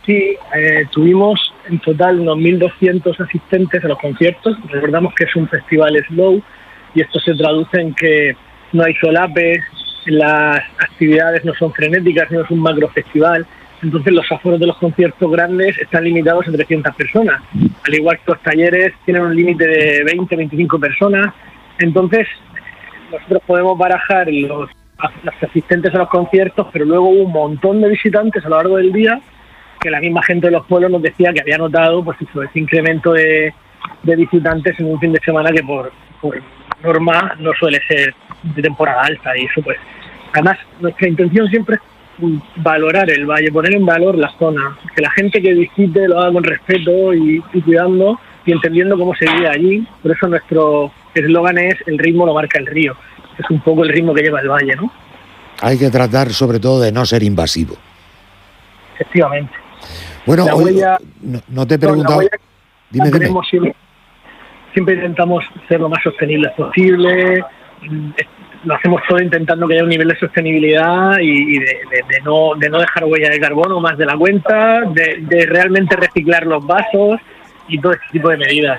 Sí, tuvimos en total unos 1.200 asistentes a los conciertos. Recordamos que es un festival slow y esto se traduce en que no hay solapes, las actividades no son frenéticas, no es un macro festival. Entonces los aforos de los conciertos grandes están limitados a 300 personas. Al igual que los talleres tienen un límite de 20, 25 personas. Entonces nosotros podemos barajar los asistentes a los conciertos, pero luego hubo un montón de visitantes a lo largo del día que la misma gente de los pueblos nos decía que había notado pues ese incremento de visitantes en un fin de semana que por norma no suele ser de temporada alta. Y eso pues, además nuestra intención siempre es valorar el valle, poner en valor la zona, que la gente que visite lo haga con respeto y cuidando y entendiendo cómo se vive allí. Por eso nuestro eslogan es: el ritmo lo marca el río. Es un poco el ritmo que lleva el valle, ¿no? Hay que tratar sobre todo de no ser invasivo. Efectivamente. Bueno, no te he preguntado... Dime. Siempre intentamos ser lo más sostenibles posible. Lo hacemos todo intentando que haya un nivel de sostenibilidad y de no dejar huella de carbono más de la cuenta, de realmente reciclar los vasos y todo este tipo de medidas.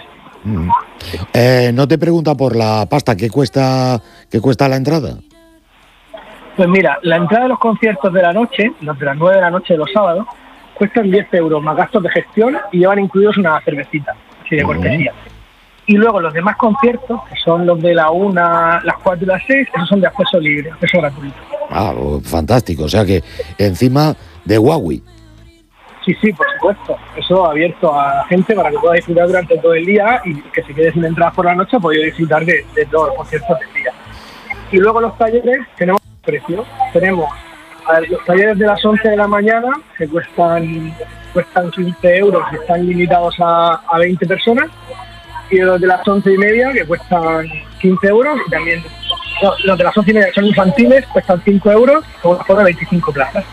No te pregunta por la pasta, ¿qué cuesta la entrada? Pues mira, la entrada de los conciertos de la noche, los de las 9 de la noche de los sábados, cuestan 10 euros más gastos de gestión y llevan incluidos una cervecita, así de cortesía. Y luego los demás conciertos, que son los de la 1, las 4 y las 6, esos son de acceso libre, acceso gratuito. Fantástico, o sea que encima de Huawei. Sí, por supuesto. Eso abierto a la gente para que pueda disfrutar durante todo el día y que se quede sin entradas por la noche, ha podido disfrutar de todos los conciertos del día. Y luego los talleres tenemos precios. Tenemos los talleres de las 11 de la mañana, que cuestan 15 euros y están limitados a 20 personas. Y los de las 11 y media, que cuestan 15 euros. Y también los de las 11 y media, que son infantiles, cuestan 5 euros, con una forma de 25 plazas.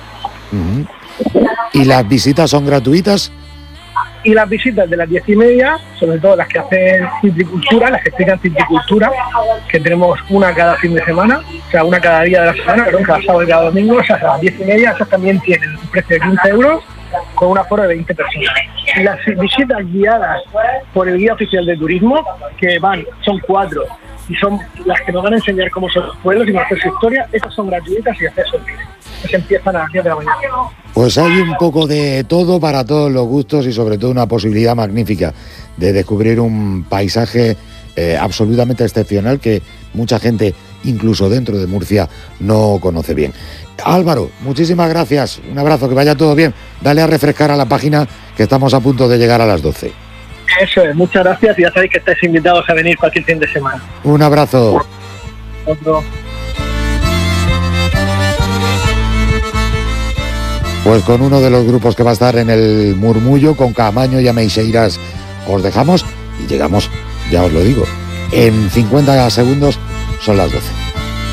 ¿Y las visitas son gratuitas? Y las visitas de las 10 y media, sobre todo las que hacen citricultura, las que explican citricultura, que tenemos una cada fin de semana, o sea, una cada día de la semana, cada sábado y cada domingo, o sea, a las 10 y media, esas también tienen un precio de 15 euros con un aforo de 20 personas. Y las visitas guiadas por el guía oficial de turismo, que son 4, y son las que nos van a enseñar cómo son los pueblos y conocer su historia, esas son gratuitas y acceso libre. Se empiezan a las 10 de la mañana. Pues hay un poco de todo para todos los gustos y sobre todo una posibilidad magnífica de descubrir un paisaje absolutamente excepcional que mucha gente, incluso dentro de Murcia, no conoce bien. Álvaro, muchísimas gracias, un abrazo, que vaya todo bien. Dale a refrescar a la página que estamos a punto de llegar a las 12. Eso es, muchas gracias y ya sabéis que estáis invitados a venir cualquier fin de semana. Un abrazo. Otro. Pues con uno de los grupos que va a estar en el Murmullo, con Caamaño y Ameixeiras, os dejamos y llegamos, ya os lo digo, en 50 segundos son las 12.